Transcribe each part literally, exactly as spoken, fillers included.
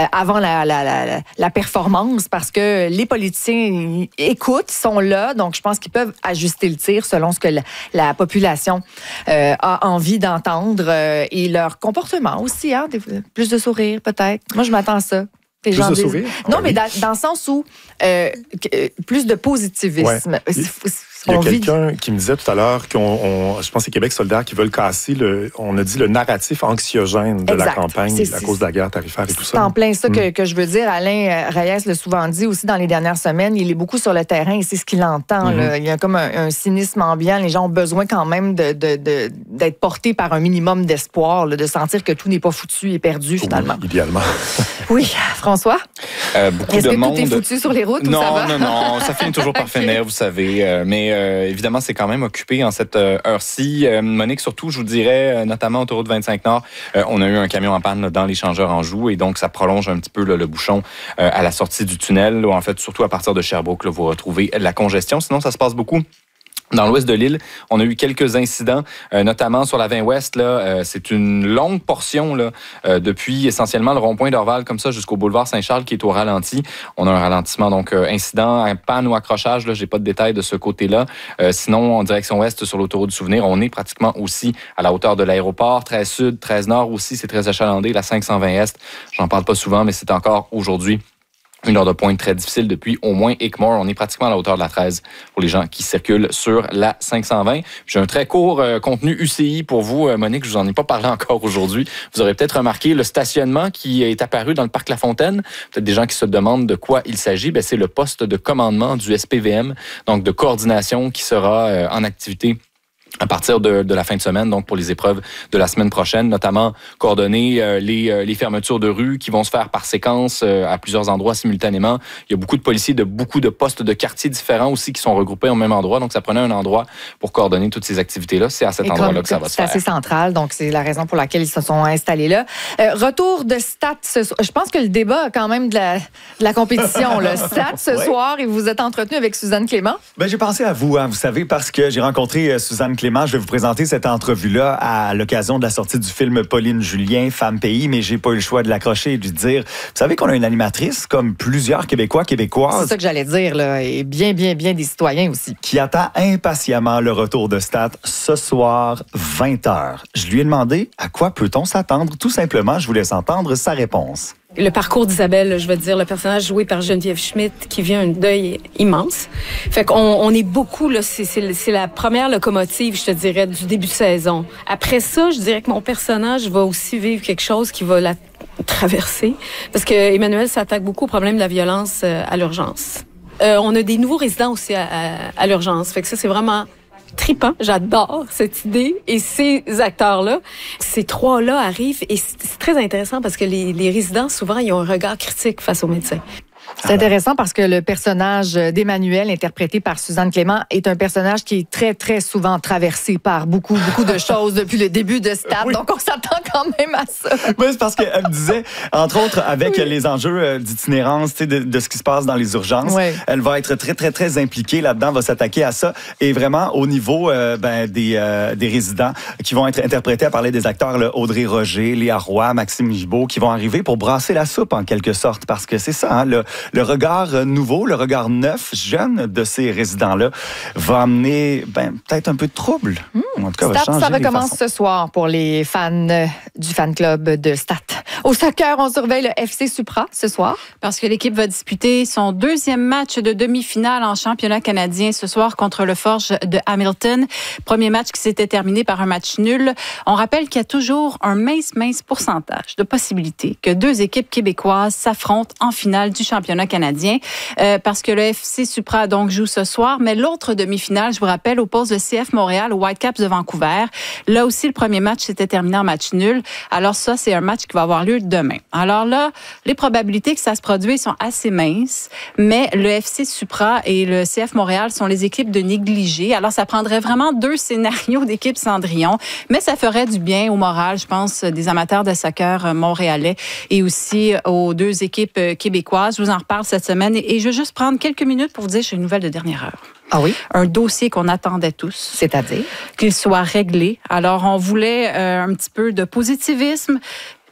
avant la, la, la, la performance parce que les politiciens écoutent, sont là, donc je pense qu'ils peuvent ajuster le tir selon ce que la, la population euh, a envie d'entendre euh, et leur comportement aussi, hein, des, plus de sourire peut-être. Moi, je m'attends à ça. Plus gens de disent... sourire? Non, oui. mais dans, dans le sens où euh, plus de positivisme. Ouais. Il, il y a quelqu'un qui me disait tout à l'heure qu'on, on, je pense que c'est Québec solidaire qui veulent casser, le, on a dit, le narratif anxiogène de exact. la campagne c'est, à c'est, cause de la guerre tarifaire et tout ça. C'est en plein ça mm. que, que je veux dire. Alain Reyes l'a souvent dit aussi dans les dernières semaines. Il est beaucoup sur le terrain et c'est ce qu'il entend. Mm-hmm. Là. Il y a comme un, un cynisme ambiant. Les gens ont besoin quand même de, de, de, d'être portés par un minimum d'espoir, là, de sentir que tout n'est pas foutu et perdu finalement. Oui, idéalement. Oui, François? Euh, beaucoup Est-ce de que monde... tout est foutu sur les routes non, ou ça va? Non, non, non. Ça finit toujours par finir, okay. Vous savez. Euh, mais euh, évidemment, c'est quand même occupé en cette euh, heure-ci. Euh, Monique, surtout, je vous dirais, euh, notamment autoroute vingt-cinq Nord, euh, on a eu un camion en panne là, dans l'échangeur Anjou et donc ça prolonge un petit peu là, le bouchon euh, à la sortie du tunnel. Là, en fait, surtout à partir de Sherbrooke, là, vous retrouvez la congestion. Sinon, ça se passe beaucoup dans l'ouest de l'île. On a eu quelques incidents, euh, notamment sur la vingt Ouest. Là, euh, c'est une longue portion là, euh, depuis essentiellement le rond-point d'Orval, comme ça, jusqu'au boulevard Saint-Charles, qui est au ralenti. On a un ralentissement, donc euh, incident, panne ou accrochage. Là, j'ai pas de détails de ce côté-là. Euh, sinon, en direction ouest, sur l'autoroute du Souvenir, on est pratiquement aussi à la hauteur de l'aéroport. treize Sud, treize Nord aussi, c'est très achalandé. La cinq cent vingt Est, j'en parle pas souvent, mais c'est encore aujourd'hui une heure de pointe très difficile depuis au moins Hickmore. On est pratiquement à la hauteur de la treize pour les gens qui circulent sur la cinq cent vingt. J'ai un très court euh, contenu U C I pour vous, euh, Monique. Je vous en ai pas parlé encore aujourd'hui. Vous aurez peut-être remarqué le stationnement qui est apparu dans le parc La Fontaine. Peut-être des gens qui se demandent de quoi il s'agit. Ben, c'est le poste de commandement du S P V M, donc de coordination qui sera euh, en activité à partir de, de la fin de semaine, donc pour les épreuves de la semaine prochaine, notamment coordonner euh, les, euh, les fermetures de rue qui vont se faire par séquence euh, à plusieurs endroits simultanément. Il y a beaucoup de policiers de beaucoup de postes de quartiers différents aussi qui sont regroupés au même endroit, donc ça prenait un endroit pour coordonner toutes ces activités-là. C'est à cet endroit-là que ça va se faire. C'est assez central, donc c'est la raison pour laquelle ils se sont installés là. Euh, retour de Stat ce soir. Je pense que le débat a quand même de la, de la compétition. Là. Stat ce ouais. soir, et vous vous êtes entretenu avec Suzanne Clément. Ben, j'ai pensé à vous, hein, vous savez, parce que j'ai rencontré Suzanne Clément. Je vais vous présenter cette entrevue-là à l'occasion de la sortie du film Pauline Julien, Femme Pays, mais j'ai pas eu le choix de l'accrocher et de lui dire, vous savez qu'on a une animatrice comme plusieurs Québécois, Québécoises. C'est ça que j'allais dire, là, et bien, bien, bien des citoyens aussi. Qui attend impatiemment le retour de Stat ce soir, vingt heures. Je lui ai demandé à quoi peut-on s'attendre. Tout simplement, je vous laisse entendre sa réponse. Le parcours d'Isabelle, je veux dire, le personnage joué par Geneviève Schmidt qui vit un deuil immense. Fait qu'on on est beaucoup, là, c'est, c'est, c'est la première locomotive, je te dirais, du début de saison. Après ça, je dirais que mon personnage va aussi vivre quelque chose qui va la traverser. Parce que Emmanuel s'attaque beaucoup au problème de la violence à l'urgence. Euh, on a des nouveaux résidents aussi à, à, à l'urgence. Fait que ça, c'est vraiment trippant. J'adore cette idée. Et ces acteurs-là, ces trois-là arrivent et c'est très intéressant parce que les, les résidents, souvent, ils ont un regard critique face aux médecins. C'est intéressant parce que le personnage d'Emmanuel, interprété par Suzanne Clément, est un personnage qui est très, très souvent traversé par beaucoup, beaucoup de choses depuis le début de Stat. Oui. Donc, on s'attend quand même à ça. Oui, c'est parce qu'elle me disait, entre autres, avec oui. les enjeux d'itinérance, de, de ce qui se passe dans les urgences, oui. elle va être très, très, très impliquée là-dedans, va s'attaquer à ça. Et vraiment, au niveau euh, ben, des, euh, des résidents qui vont être interprétés, à parler des acteurs, là, Audrey Roger, Léa Roy, Maxime Gibault, qui vont arriver pour brasser la soupe, en quelque sorte. Parce que c'est ça, hein, le, le regard nouveau, le regard neuf, jeune de ces résidents-là va amener ben, peut-être un peu de trouble. Mmh. En tout cas, va changer. Ça recommence ce soir pour les fans du fan club de Stat. Au soccer, on surveille le F C Supra ce soir. Parce que l'équipe va disputer son deuxième match de demi-finale en championnat canadien ce soir contre le Forge de Hamilton. Premier match qui s'était terminé par un match nul. On rappelle qu'il y a toujours un mince, mince pourcentage de possibilités que deux équipes québécoises s'affrontent en finale du championnat canadien. Euh, parce que le F C Supra donc joue ce soir, mais l'autre demi-finale, je vous rappelle, oppose le C F Montréal au Whitecaps de Vancouver. Là aussi, le premier match s'était terminé en match nul. Alors ça, c'est un match qui va avoir lieu demain. Alors là, les probabilités que ça se produise sont assez minces, mais le F C Supra et le C F Montréal sont les équipes de négligés. Alors, ça prendrait vraiment deux scénarios d'équipes Cendrillon, mais ça ferait du bien au moral, je pense, des amateurs de soccer montréalais et aussi aux deux équipes québécoises. Je vous en reparle cette semaine et je veux juste prendre quelques minutes pour vous dire que j'ai une nouvelle de dernière heure. Ah oui? Un dossier qu'on attendait tous. C'est-à-dire? Qu'il soit réglé. Alors, on voulait euh, un petit peu de positivisme.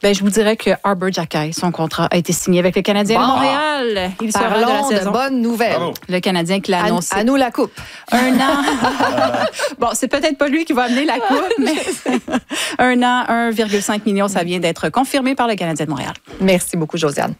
Ben, je vous dirais que Arber Xhekaj, son contrat a été signé avec le Canadien bon. de Montréal. Il sera de la saison. De bonnes nouvelles. Bravo. Le Canadien qui l'a annoncé. À, à nous la coupe. Un an. Bon, c'est peut-être pas lui qui va amener la coupe, mais un an, un virgule cinq million, ça vient d'être confirmé par le Canadien de Montréal. Merci beaucoup, Josiane.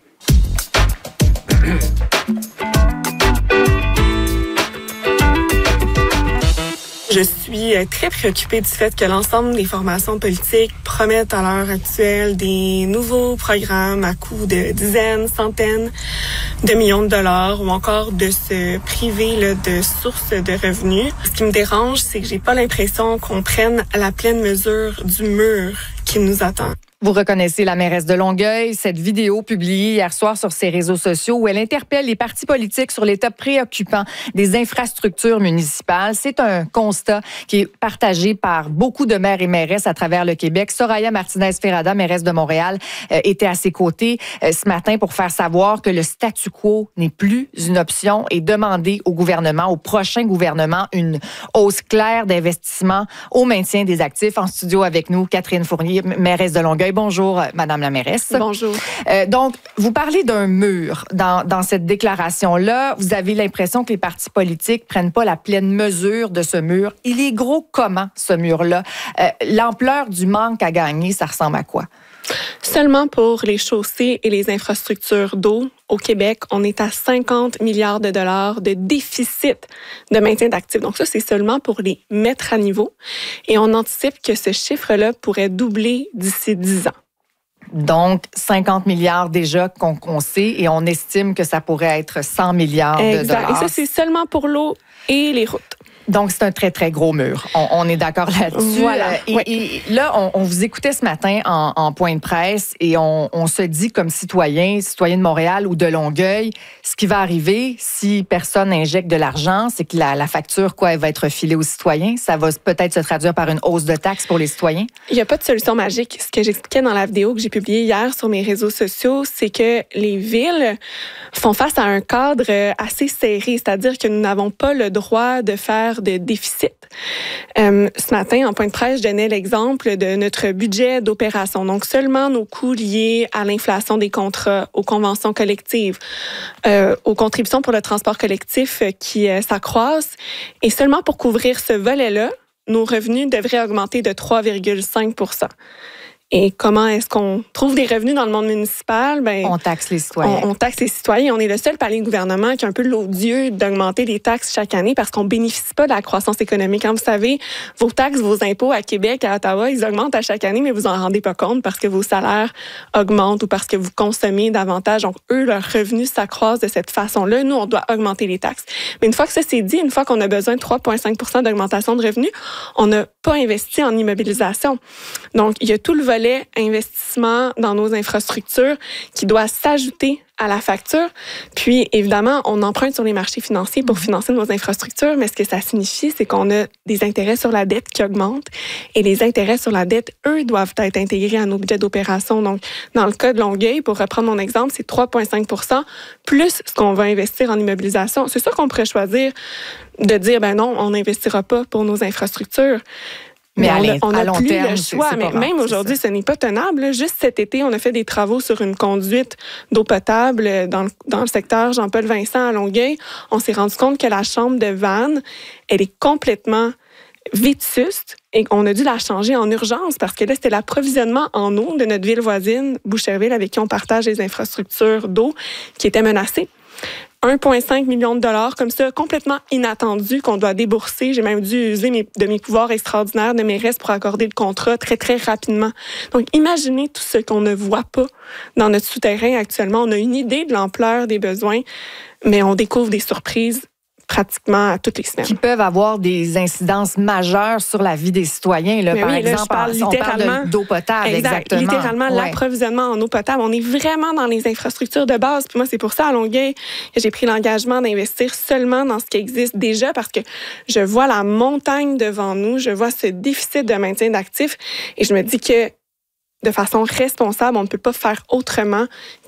Je suis très préoccupée du fait que l'ensemble des formations politiques promettent à l'heure actuelle des nouveaux programmes à coût de dizaines, centaines de millions de dollars ou encore de se priver là, de sources de revenus. Ce qui me dérange, c'est que j'ai pas l'impression qu'on prenne à la pleine mesure du mur qui nous attend. Vous reconnaissez la mairesse de Longueuil, cette vidéo publiée hier soir sur ses réseaux sociaux où elle interpelle les partis politiques sur l'état préoccupant des infrastructures municipales. C'est un constat qui est partagé par beaucoup de maires et mairesses à travers le Québec. Soraya Martinez-Ferrada, mairesse de Montréal, euh, était à ses côtés euh, ce matin pour faire savoir que le statu quo n'est plus une option et demander au gouvernement, au prochain gouvernement, une hausse claire d'investissement au maintien des actifs. En studio avec nous, Catherine Fournier, mairesse de Longueuil. Bonjour, Madame la mairesse. Bonjour. Euh, donc, vous parlez d'un mur dans, dans cette déclaration-là. Vous avez l'impression que les partis politiques prennent pas la pleine mesure de ce mur. Il est gros comment, ce mur-là? Euh, l'ampleur du manque à gagner, ça ressemble à quoi? Seulement pour les chaussées et les infrastructures d'eau, au Québec, on est à cinquante milliards de dollars de déficit de maintien d'actifs. Donc ça, c'est seulement pour les mettre à niveau. Et on anticipe que ce chiffre-là pourrait doubler d'ici dix ans. Donc, cinquante milliards déjà qu'on, qu'on sait et on estime que ça pourrait être cent milliards exact. de dollars. Et ça, c'est seulement pour l'eau et les routes. Donc, c'est un très, très gros mur. On, on est d'accord là-dessus. Voilà. Et, oui. et là, on, on vous écoutait ce matin en, en point de presse et on, on se dit comme citoyen, citoyen de Montréal ou de Longueuil, ce qui va arriver si personne n'injecte de l'argent, c'est que la, la facture, quoi, elle va être filée aux citoyens. Ça va peut-être se traduire par une hausse de taxes pour les citoyens. Il n'y a pas de solution magique. Ce que j'expliquais dans la vidéo que j'ai publiée hier sur mes réseaux sociaux, c'est que les villes font face à un cadre assez serré, c'est-à-dire que nous n'avons pas le droit de faire de déficit. Euh, ce matin, en point de presse, je donnais l'exemple de notre budget d'opération. Donc, seulement nos coûts liés à l'inflation des contrats, aux conventions collectives, euh, aux contributions pour le transport collectif qui euh, s'accroissent. Et seulement pour couvrir ce volet-là, nos revenus devraient augmenter de trois virgule cinq pour cent. Et comment est-ce qu'on trouve des revenus dans le monde municipal? Ben, on taxe les citoyens. On, on taxe les citoyens. On est le seul palier de gouvernement qui a un peu l'odieux d'augmenter les taxes chaque année parce qu'on ne bénéficie pas de la croissance économique. Comme vous savez, vos taxes, vos impôts à Québec, à Ottawa, ils augmentent à chaque année, mais vous en rendez pas compte parce que vos salaires augmentent ou parce que vous consommez davantage. Donc, eux, leurs revenus s'accroissent de cette façon-là. Nous, on doit augmenter les taxes. Mais une fois que ça c'est dit, une fois qu'on a besoin de trois virgule cinq pour cent d'augmentation de revenus, on n'a pas investi en immobilisation. Donc, il y a tout le volet investissement dans nos infrastructures qui doit s'ajouter à la facture. Puis, évidemment, on emprunte sur les marchés financiers pour financer nos infrastructures, mais ce que ça signifie, c'est qu'on a des intérêts sur la dette qui augmentent et les intérêts sur la dette, eux, doivent être intégrés à nos budgets d'opération. Donc, dans le cas de Longueuil, pour reprendre mon exemple, c'est trois virgule cinq pour cent plus ce qu'on va investir en immobilisation. C'est sûr qu'on pourrait choisir de dire, ben non, on n'investira pas pour nos infrastructures. Mais, mais on n'a plus terme, le choix. c'est, c'est mais rare, même aujourd'hui, ce n'est pas tenable. Juste cet été, on a fait des travaux sur une conduite d'eau potable dans le, dans le secteur Jean-Paul Vincent à Longueuil. On s'est rendu compte que la chambre de vanne, elle est complètement vétuste et on a dû la changer en urgence parce que là, c'était l'approvisionnement en eau de notre ville voisine, Boucherville, avec qui on partage les infrastructures d'eau, qui était menacée. un virgule cinq million de dollars, comme ça, complètement inattendu, qu'on doit débourser. J'ai même dû user mes, de mes pouvoirs extraordinaires de mairesse pour accorder le contrat très, très rapidement. Donc, imaginez tout ce qu'on ne voit pas dans notre souterrain actuellement. On a une idée de l'ampleur des besoins, mais on découvre des surprises pratiquement à toutes les semaines. Qui peuvent avoir des incidences majeures sur la vie des citoyens. Là, mais par oui, exemple, là, je parle on littéralement, parle de, d'eau potable, exact, exactement. Littéralement, ouais. L'approvisionnement en eau potable. On est vraiment dans les infrastructures de base. Puis moi, c'est pour ça, à Longueuil, que j'ai pris l'engagement d'investir seulement dans ce qui existe déjà parce que je vois la montagne devant nous, je vois ce déficit de maintien d'actifs et je me dis que de façon responsable, on ne peut pas faire autrement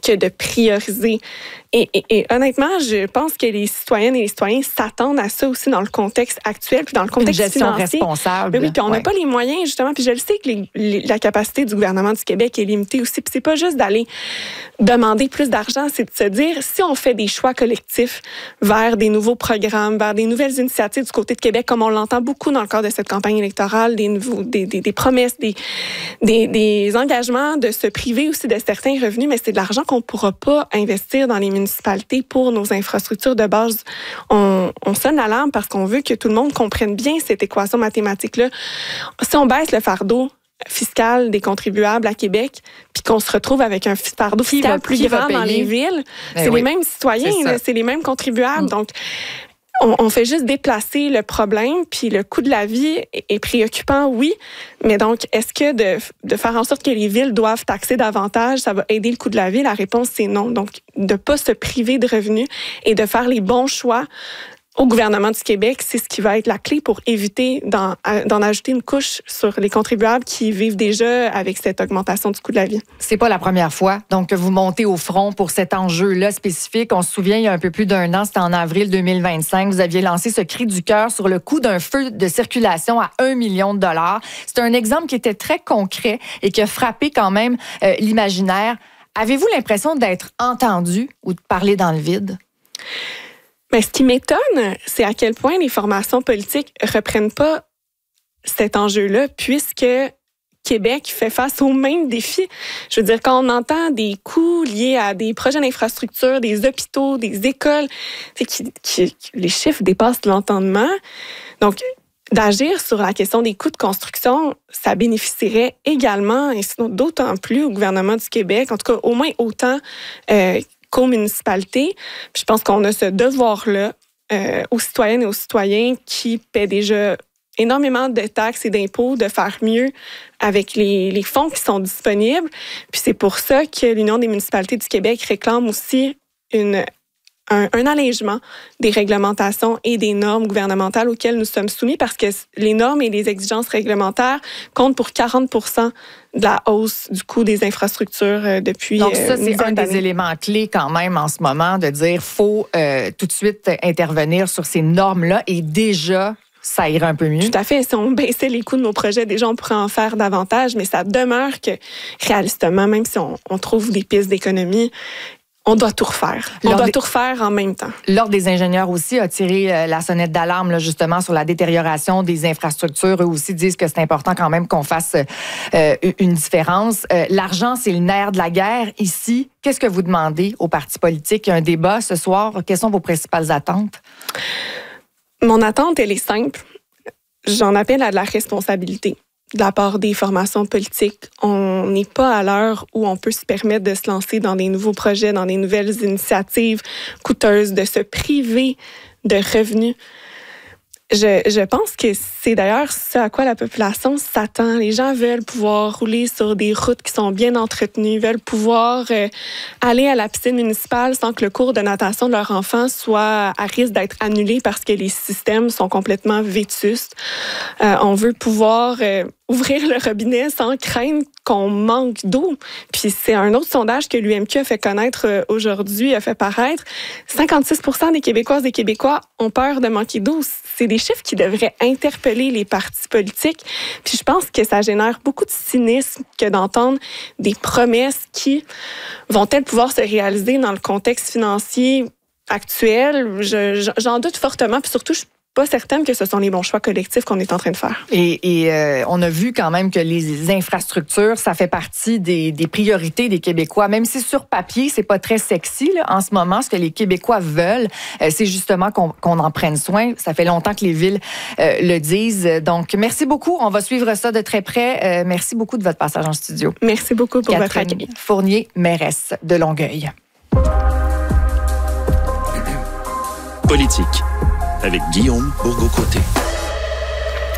que de prioriser. Et, et, et honnêtement, je pense que les citoyennes et les citoyens s'attendent à ça aussi dans le contexte actuel, puis dans le contexte Une gestion financier. responsable. Mais oui, puis on n'a ouais. pas les moyens, justement. Puis je le sais que les, les, la capacité du gouvernement du Québec est limitée aussi. Puis c'est pas juste d'aller demander plus d'argent, c'est de se dire, si on fait des choix collectifs vers des nouveaux programmes, vers des nouvelles initiatives du côté de Québec, comme on l'entend beaucoup dans le cadre de cette campagne électorale, des, nouveaux, des, des, des promesses, des, des, des engagements de se priver aussi de certains revenus, mais c'est de l'argent qu'on ne pourra pas investir dans les municipalités pour nos infrastructures de base. On, on sonne l'alarme parce qu'on veut que tout le monde comprenne bien cette équation mathématique-là. Si on baisse le fardeau fiscal des contribuables à Québec, puis qu'on se retrouve avec un fardeau fiscal va, plus grand dans les villes, ben c'est oui. les mêmes citoyens, c'est, là, c'est les mêmes contribuables. Mm. Donc, on, on fait juste déplacer le problème, puis le coût de la vie est, est préoccupant, oui, mais donc, est-ce que de, de faire en sorte que les villes doivent taxer davantage, ça va aider le coût de la vie? La réponse, c'est non. Donc, de ne pas se priver de revenus et de faire les bons choix au gouvernement du Québec, c'est ce qui va être la clé pour éviter d'en, d'en ajouter une couche sur les contribuables qui vivent déjà avec cette augmentation du coût de la vie. C'est pas la première fois donc que vous montez au front pour cet enjeu-là spécifique. On se souvient, il y a un peu plus d'un an, c'était en avril deux mille vingt-cinq, vous aviez lancé ce cri du cœur sur le coût d'un feu de circulation à un million de dollars. C'est un exemple qui était très concret et qui a frappé quand même euh, l'imaginaire. Avez-vous l'impression d'être entendu ou de parler dans le vide? Mais ce qui m'étonne, c'est à quel point les formations politiques ne reprennent pas cet enjeu-là, puisque Québec fait face aux mêmes défis. Je veux dire, quand on entend des coûts liés à des projets d'infrastructure, des hôpitaux, des écoles, c'est qui, qui, les chiffres dépassent l'entendement. Donc, d'agir sur la question des coûts de construction, ça bénéficierait également, et sinon d'autant plus au gouvernement du Québec, en tout cas au moins autant euh, qu'aux municipalités. Puis je pense qu'on a ce devoir-là euh, aux citoyennes et aux citoyens qui paient déjà énormément de taxes et d'impôts, de faire mieux avec les, les fonds qui sont disponibles. Puis c'est pour ça que l'Union des municipalités du Québec réclame aussi une, un, un allègement des réglementations et des normes gouvernementales auxquelles nous sommes soumis, parce que les normes et les exigences réglementaires comptent pour quarante pour cent de la hausse du coût des infrastructures depuis Donc ça, c'est euh, un des éléments clés quand même en ce moment, de dire qu'il faut euh, tout de suite intervenir sur ces normes-là et déjà, ça irait un peu mieux. Tout à fait. Si on baissait les coûts de nos projets, déjà, on pourrait en faire davantage, mais ça demeure que, réalistement, même si on, on trouve des pistes d'économie, on doit tout refaire. On L'ordre doit des... tout refaire en même temps. L'Ordre des ingénieurs aussi a tiré la sonnette d'alarme là, justement sur la détérioration des infrastructures. Eux aussi disent que c'est important quand même qu'on fasse euh, une différence. Euh, l'argent, c'est le nerf de la guerre. Ici, qu'est-ce que vous demandez aux partis politiques? Il y a un débat ce soir. Quelles sont vos principales attentes? Mon attente, elle est simple. J'en appelle à de la responsabilité de la part des formations politiques. On n'est pas à l'heure où on peut se permettre de se lancer dans des nouveaux projets, dans des nouvelles initiatives coûteuses, de se priver de revenus. Je, je pense que c'est d'ailleurs ce à quoi la population s'attend. Les gens veulent pouvoir rouler sur des routes qui sont bien entretenues, veulent pouvoir euh, aller à la piscine municipale sans que le cours de natation de leur enfant soit à risque d'être annulé parce que les systèmes sont complètement vétustes. Euh, on veut pouvoir euh, ouvrir le robinet sans craindre qu'on manque d'eau. Puis c'est un autre sondage que l'U M Q a fait connaître aujourd'hui, a fait paraître. cinquante-six pour cent des Québécoises et des Québécois ont peur de manquer d'eau. C'est des chiffres qui devraient interpeller les partis politiques. Puis je pense que ça génère beaucoup de cynisme que d'entendre des promesses qui vont-elles pouvoir se réaliser dans le contexte financier actuel. Je, j'en doute fortement. Puis surtout, je pas certaine que ce sont les bons choix collectifs qu'on est en train de faire. Et, et euh, on a vu quand même que les infrastructures, ça fait partie des, des priorités des Québécois. Même si sur papier, c'est pas très sexy là, en ce moment, ce que les Québécois veulent, euh, c'est justement qu'on, qu'on en prenne soin. Ça fait longtemps que les villes euh, le disent. Donc, merci beaucoup. On va suivre ça de très près. Euh, merci beaucoup de votre passage en studio. Merci beaucoup pour Catherine votre accueil. Fournier, mairesse de Longueuil. Politique. Avec Guillaume Bourgault-Côté.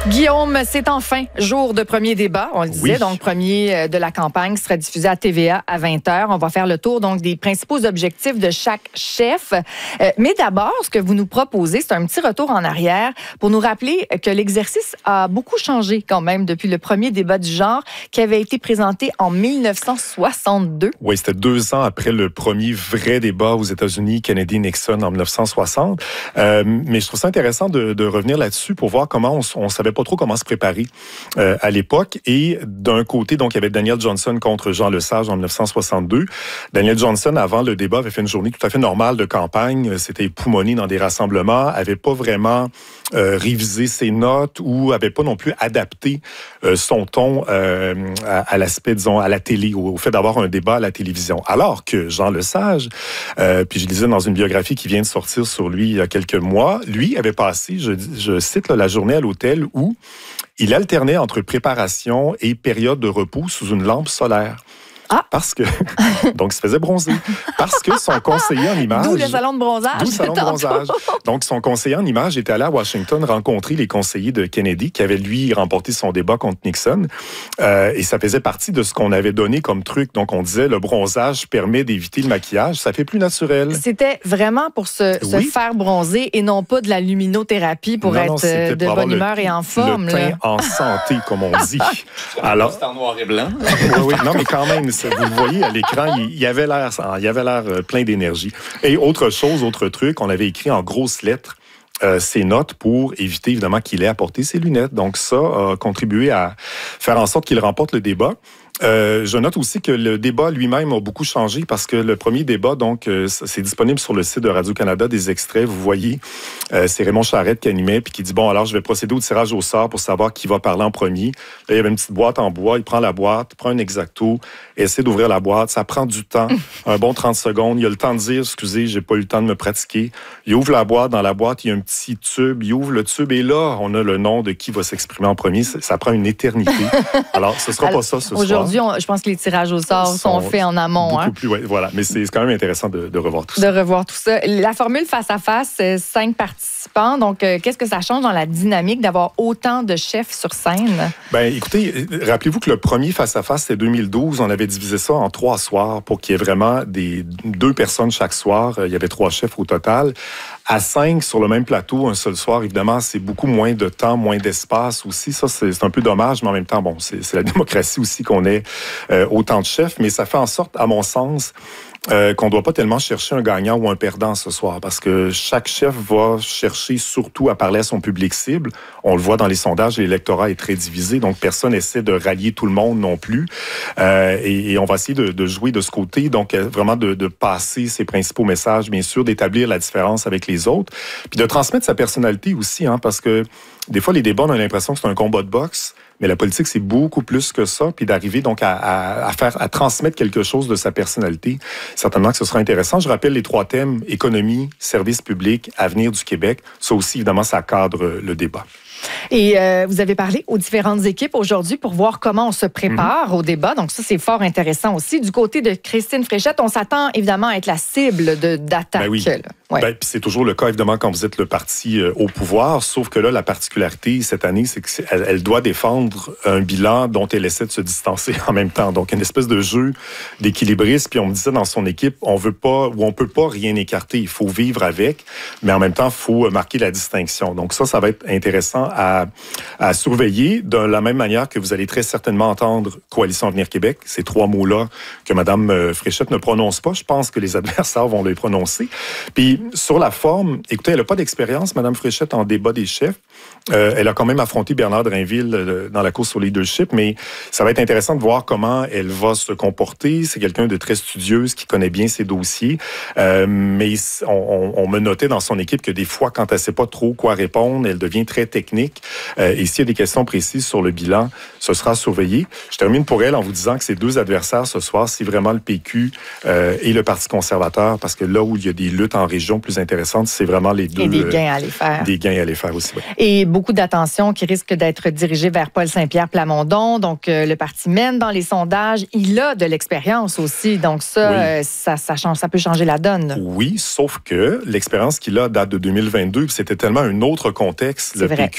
Guillaume, c'est enfin jour de premier débat, on le disait, oui. donc premier de la campagne, sera diffusé à T V A à vingt heures. On va faire le tour donc des principaux objectifs de chaque chef. Euh, mais d'abord, ce que vous nous proposez, c'est un petit retour en arrière pour nous rappeler que l'exercice a beaucoup changé quand même depuis le premier débat du genre qui avait été présenté en mille neuf cent soixante-deux. Oui, c'était deux ans après le premier vrai débat aux États-Unis, Kennedy-Nixon en mille neuf cent soixante. Euh, mais je trouve ça intéressant de, de revenir là-dessus pour voir comment on, on savait pas trop comment se préparer euh, à l'époque. Et d'un côté, donc, il y avait Daniel Johnson contre Jean Lesage en mille neuf cent soixante-deux. Daniel Johnson, avant le débat, avait fait une journée tout à fait normale de campagne. C'était époumoné dans des rassemblements, avait pas vraiment euh, révisé ses notes ou avait pas non plus adapté euh, son ton euh, à, à l'aspect, disons, à la télé, au, au fait d'avoir un débat à la télévision. Alors que Jean Lesage, euh, puis je lisais dans une biographie qui vient de sortir sur lui il y a quelques mois, lui avait passé, je, je cite, là, la journée à l'hôtel où il alternait entre préparation et période de repos sous une lampe solaire. Ah. Parce que, donc, il se faisait bronzer. Parce que son conseiller en image... D'où le salon de bronzage. D'où le salon de bronzage. Donc, son conseiller en image était allé à Washington rencontrer les conseillers de Kennedy qui avaient, lui, remporté son débat contre Nixon. Euh, et ça faisait partie de ce qu'on avait donné comme truc. Donc, on disait, le bronzage permet d'éviter le maquillage. Ça fait plus naturel. C'était vraiment pour se, oui. se faire bronzer et non pas de la luminothérapie pour non, être non, de bonne humeur le, et en forme. Le teint là. En santé, comme on dit. Alors, c'est en noir et blanc. oui, oui, non, mais quand même, vous le voyez à l'écran, il y avait l'air, il y avait l'air plein d'énergie. Et autre chose, autre truc, on avait écrit en grosses lettres euh, ses notes pour éviter évidemment qu'il ait apporté ses lunettes. Donc ça a contribué à faire en sorte qu'il remporte le débat. Euh, je note aussi que le débat lui-même a beaucoup changé parce que le premier débat, donc, euh, c'est disponible sur le site de Radio-Canada, des extraits. Vous voyez, euh, c'est Raymond Charette qui animait puis qui dit, bon, alors je vais procéder au tirage au sort pour savoir qui va parler en premier. Là, il y avait une petite boîte en bois. Il prend la boîte, prend un Exacto, essaie d'ouvrir la boîte. Ça prend du temps, un bon trente secondes. Il a le temps de dire, excusez, j'ai pas eu le temps de me pratiquer. Il ouvre la boîte. Dans la boîte, il y a un petit tube. Il ouvre le tube et là, on a le nom de qui va s'exprimer en premier. Ça, ça prend une éternité. Alors, ce sera alors, pas ça ce soir. Aujourd'hui, on, je pense que les tirages au sort sont, sont faits en amont. Beaucoup hein. plus, ouais, voilà. Mais c'est quand même intéressant de, de revoir tout de ça. De revoir tout ça. La formule face-à-face, cinq participants. Donc, euh, qu'est-ce que ça change dans la dynamique d'avoir autant de chefs sur scène? Bien, écoutez, rappelez-vous que le premier face-à-face, c'était deux mille douze. On avait divisé ça en trois soirs pour qu'il y ait vraiment des, deux personnes chaque soir. Il y avait trois chefs au total. À cinq, sur le même plateau, un seul soir, évidemment, c'est beaucoup moins de temps, moins d'espace aussi. Ça, c'est un peu dommage, mais en même temps, bon, c'est la démocratie aussi qu'on ait euh, autant de chefs. Mais ça fait en sorte, à mon sens, Euh, qu'on ne doit pas tellement chercher un gagnant ou un perdant ce soir, parce que chaque chef va chercher surtout à parler à son public cible. On le voit dans les sondages, l'électorat est très divisé, donc personne n'essaie de rallier tout le monde non plus. Euh, et, et on va essayer de, de jouer de ce côté, donc vraiment de, de passer ses principaux messages, bien sûr, d'établir la différence avec les autres, puis de transmettre sa personnalité aussi, hein, parce que des fois, les débats, on a l'impression que c'est un combat de boxe. Mais la politique, c'est beaucoup plus que ça. Puis d'arriver donc à, à, à faire, à transmettre quelque chose de sa personnalité, certainement que ce sera intéressant. Je rappelle les trois thèmes, économie, service public, avenir du Québec. Ça aussi, évidemment, ça cadre le débat. Et euh, vous avez parlé aux différentes équipes aujourd'hui pour voir comment on se prépare mm-hmm. au débat. Donc ça, c'est fort intéressant aussi. Du côté de Christine Fréchette, on s'attend évidemment à être la cible d'attaque. Ben oui. Ouais. Ben, puis c'est toujours le cas, évidemment, quand vous êtes le parti euh, au pouvoir. Sauf que là, la particularité cette année, c'est qu'elle elle doit défendre un bilan dont elle essaie de se distancer en même temps. Donc, une espèce de jeu d'équilibriste. Puis on me disait dans son équipe, on veut pas ou on peut pas rien écarter. Il faut vivre avec, mais en même temps, il faut marquer la distinction. Donc ça, ça va être intéressant à, à surveiller de la même manière que vous allez très certainement entendre Coalition Avenir Québec. Ces trois mots-là que Mme Fréchette ne prononce pas. Je pense que les adversaires vont les prononcer. Puis sur la forme, écoutez, elle n'a pas d'expérience, Mme Fréchette, en débat des chefs. Euh, elle a quand même affronté Bernard Drainville euh, dans la course au leadership, mais ça va être intéressant de voir comment elle va se comporter. C'est quelqu'un de très studieuse qui connaît bien ses dossiers, euh, mais on, on, on me notait dans son équipe que des fois, quand elle ne sait pas trop quoi répondre, elle devient très technique. Euh, et s'il y a des questions précises sur le bilan, ce sera surveillé. Je termine pour elle en vous disant que ses deux adversaires ce soir, c'est vraiment le P Q euh, et le Parti conservateur, parce que là où il y a des luttes en région plus intéressantes, c'est vraiment les deux. Et des gains à aller faire. Des gains à aller faire aussi, oui. Et beaucoup d'attention qui risque d'être dirigée vers Paul Saint-Pierre Plamondon. Donc, euh, le parti mène dans les sondages. Il a de l'expérience aussi. Donc, ça, oui. euh, ça, ça, change, ça peut changer la donne. Oui, sauf que l'expérience qu'il a date de deux mille vingt-deux. C'était tellement un autre contexte. Le vrai. P Q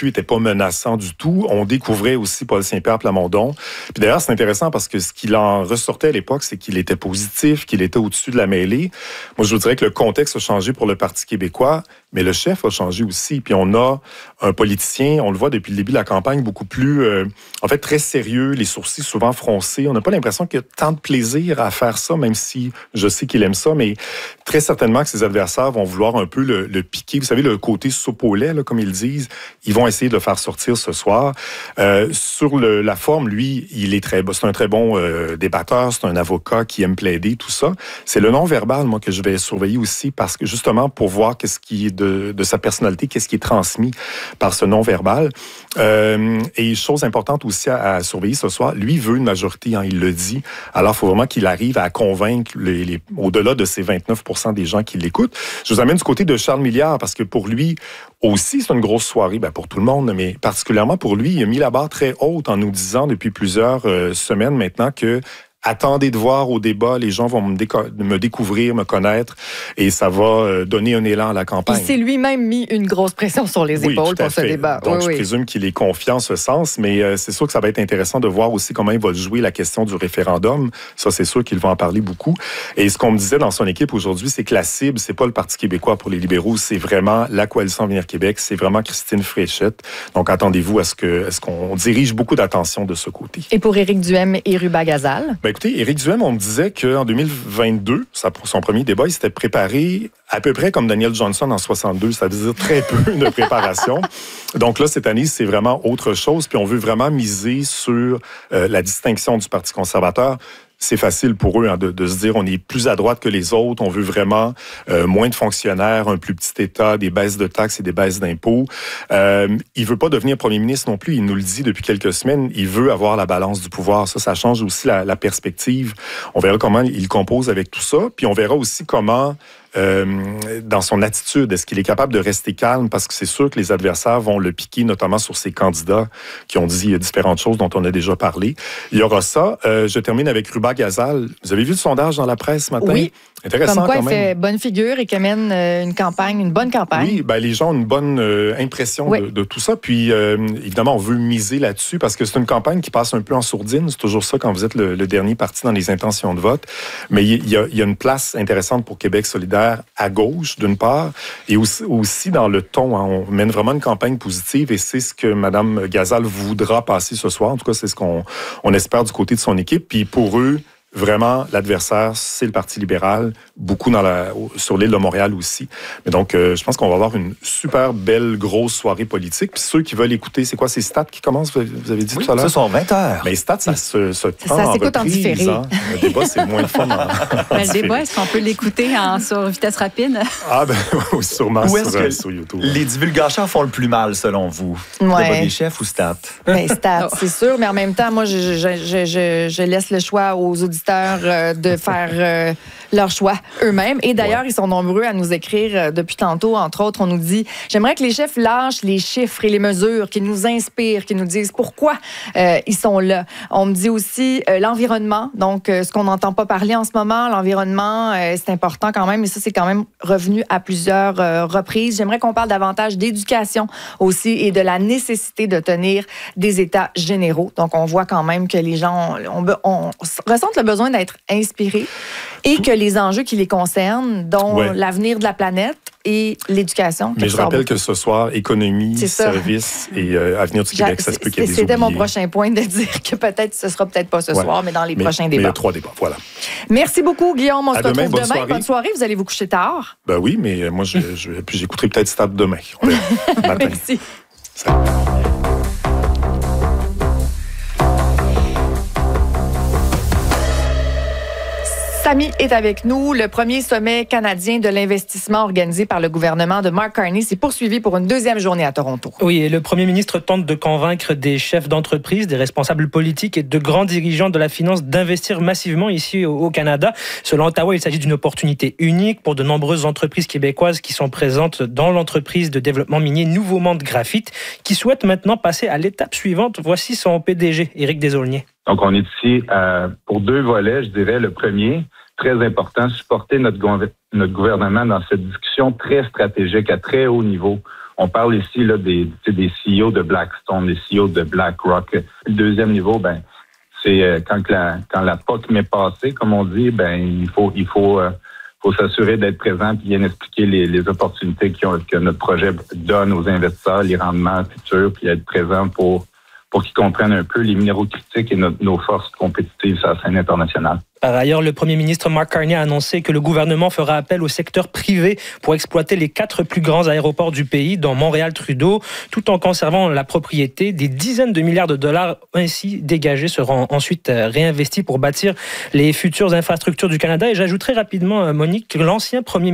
plus, était pas menaçant du tout. On découvrait aussi Paul Saint-Pierre Plamondon. Puis d'ailleurs, c'est intéressant parce que ce qu'il en ressortait à l'époque, c'est qu'il était positif, qu'il était au-dessus de la mêlée. Moi, je vous dirais que le contexte a changé pour le Parti québécois, mais le chef a changé aussi. Puis on a un politicien, on le voit depuis le début de la campagne, beaucoup plus, euh, en fait, très sérieux, les sourcils souvent froncés. On n'a pas l'impression qu'il y a tant de plaisir à faire ça, même si je sais qu'il aime ça, mais très certainement que ses adversaires vont vouloir un peu le, le piquer. Vous savez, le côté soupe au lait, là, comme ils disent, ils vont essayer de le faire sortir ce soir. Euh, sur le, la forme, lui, il est très, c'est un très bon euh, débatteur, c'est un avocat qui aime plaider, tout ça. C'est le non-verbal, moi, que je vais surveiller aussi, parce que justement, pour voir qu'est-ce qui est de, de sa personnalité, qu'est-ce qui est transmis par ce non-verbal. Euh, et chose importante aussi à, à surveiller ce soir, lui veut une majorité, hein, il le dit. Alors, il faut vraiment qu'il arrive à convaincre les, les, au-delà de ces vingt-neuf pour cent des gens qui l'écoutent. Je vous amène du côté de Charles Milliard, parce que pour lui aussi, c'est une grosse soirée, ben pour tout le monde, mais particulièrement pour lui, il a mis la barre très haute en nous disant depuis plusieurs euh, semaines maintenant que attendez de voir au débat, les gens vont me, déco- me découvrir, me connaître, et ça va euh, donner un élan à la campagne. Il s'est lui-même mis une grosse pression sur les épaules oui, pour ce débat. Donc, oui, je oui. présume qu'il est confiant en ce sens, mais euh, c'est sûr que ça va être intéressant de voir aussi comment il va jouer la question du référendum. Ça, c'est sûr qu'il va en parler beaucoup. Et ce qu'on me disait dans son équipe aujourd'hui, c'est que la cible, c'est pas le Parti québécois pour les libéraux, c'est vraiment la Coalition Avenir Québec, c'est vraiment Christine Fréchette. Donc, attendez-vous à ce que, à ce qu'on dirige beaucoup d'attention de ce côté. Et pour Éric Duhem et Ruba Gazal? Ben, écoutez, Éric Duhem, on me disait qu'en deux mille vingt-deux, son premier débat, il s'était préparé à peu près comme Daniel Johnson en soixante-deux, ça veut dire très peu de préparation. Donc là, cette année, c'est vraiment autre chose. Puis on veut vraiment miser sur euh, la distinction du Parti conservateur. C'est facile pour eux hein, de, de se dire on est plus à droite que les autres, on veut vraiment euh, moins de fonctionnaires, un plus petit État, des baisses de taxes et des baisses d'impôts. Euh, il veut pas devenir premier ministre non plus, il nous le dit depuis quelques semaines, il veut avoir la balance du pouvoir. Ça, ça change aussi la, la perspective. On verra comment il compose avec tout ça, puis on verra aussi comment Euh, dans son attitude, est-ce qu'il est capable de rester calme? Parce que c'est sûr que les adversaires vont le piquer, notamment sur ses candidats qui ont dit différentes choses dont on a déjà parlé. Il y aura ça. Euh, je termine avec Ruba Gazal. Vous avez vu le sondage dans la presse ce matin? Oui. Intéressant Comme quoi, quand il même. fait bonne figure et qu'il mène une campagne, une bonne campagne. Oui, ben, les gens ont une bonne euh, impression oui. de, de tout ça. Puis, euh, évidemment, on veut miser là-dessus parce que c'est une campagne qui passe un peu en sourdine. C'est toujours ça quand vous êtes le, le dernier parti dans les intentions de vote. Mais il y a, il y a une place intéressante pour Québec solidaire à gauche, d'une part, et aussi, aussi dans le ton. Hein, on mène vraiment une campagne positive et c'est ce que Mme Gazal voudra passer ce soir. En tout cas, c'est ce qu'on on espère du côté de son équipe. Puis pour eux, vraiment, l'adversaire, c'est le Parti libéral, beaucoup dans la, sur l'île de Montréal aussi. Mais donc, euh, je pense qu'on va avoir une super belle, grosse soirée politique. Puis ceux qui veulent écouter, c'est quoi ces stats qui commencent, vous avez dit oui, tout à l'heure? Ce sont vingt heures. Mais les stats, ça se, se prend ça en s'écoute reprise, en différé. Hein. Le débat, c'est moins le fun en, en Mais le débat, est-ce qu'on peut l'écouter en, sur vitesse rapide? Ah ben, sûrement Où est-ce sur, que sur YouTube. Les divulgateurs font le plus mal, selon vous? Ouais. Débat des chefs ou stats? Ben, stats, c'est sûr. Mais en même temps, moi, je, je, je, je, je laisse le choix aux auditeurs euh, de de faire euh, leur choix eux-mêmes. Et d'ailleurs, ouais. ils sont nombreux à nous écrire euh, depuis tantôt. Entre autres, on nous dit « J'aimerais que les chefs lâchent les chiffres et les mesures, qu'ils nous inspirent, qu'ils nous disent pourquoi euh, ils sont là. » On me dit aussi euh, l'environnement. Donc, euh, ce qu'on n'entend pas parler en ce moment, l'environnement, euh, c'est important quand même. Et ça, c'est quand même revenu à plusieurs euh, reprises. J'aimerais qu'on parle davantage d'éducation aussi et de la nécessité de tenir des états généraux. Donc, on voit quand même que les gens on, on, on ressentent le besoin d'être inspirés et que les enjeux qui les concernent, dont ouais. l'avenir de la planète et l'éducation. Mais je rappelle beaucoup. que ce soir, économie, services et euh, avenir du Québec, ça se peut qu'il y ait des C'était oubliés. mon prochain point de dire que peut-être ce sera peut-être pas ce ouais. soir, mais dans les mais, prochains mais débats. il y a trois débats, voilà. Merci beaucoup, Guillaume. On à se demain, retrouve bonne demain. Soirée. Bonne soirée. Vous allez vous coucher tard? Ben oui, mais moi, je, je, puis j'écouterai peut-être Stade demain. On verra. Matin. Merci. Salut. Samy est avec nous. Le premier sommet canadien de l'investissement organisé par le gouvernement de Mark Carney s'est poursuivi pour une deuxième journée à Toronto. Oui, et le premier ministre tente de convaincre des chefs d'entreprise, des responsables politiques et de grands dirigeants de la finance d'investir massivement ici au Canada. Selon Ottawa, il s'agit d'une opportunité unique pour de nombreuses entreprises québécoises qui sont présentes dans l'entreprise de développement minier Nouveau Monde Graphite, qui souhaite maintenant passer à l'étape suivante. Voici son P D G, Éric Desaulniers. Donc, on est ici euh, pour deux volets, je dirais. Le premier, très important, supporter notre, go- notre gouvernement dans cette discussion très stratégique à très haut niveau On parle ici là, des, des C E O de Blackstone, des C E O de BlackRock. Le deuxième niveau, ben, c'est euh, quand la quand la P O C m'est passée, comme on dit, ben il faut il faut euh, faut s'assurer d'être présent et bien expliquer les, les opportunités ont, que notre projet donne aux investisseurs, les rendements futurs, puis être présent pour pour qu'ils comprennent un peu les minéraux critiques et notre, nos forces compétitives sur la scène internationale. Par ailleurs, le premier ministre Mark Carney a annoncé que le gouvernement fera appel au secteur privé pour exploiter les quatre plus grands aéroports du pays, dont Montréal-Trudeau, tout en conservant la propriété. Des dizaines de milliards de dollars ainsi dégagés seront ensuite réinvestis pour bâtir les futures infrastructures du Canada. Et j'ajouterai rapidement, Monique, que l'ancien premier